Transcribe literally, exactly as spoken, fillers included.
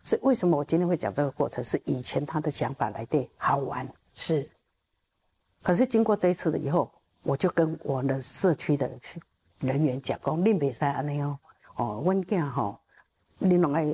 所以为什么我今天会讲这个过程？是以前他的想法来的好玩是， 可是经过这一次的以后，我就跟我的社区的人员讲，讲恁袂使安尼哦，哦，阮囝吼，恁拢爱